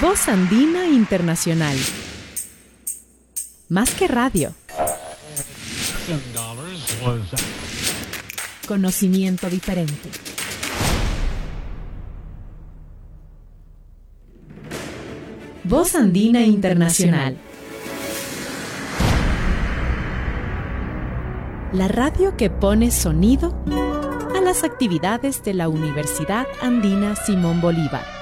Voz Andina Internacional. Más que radio. Conocimiento diferente. Voz Andina Internacional. La radio que pone sonido a las actividades de la Universidad Andina Simón Bolívar.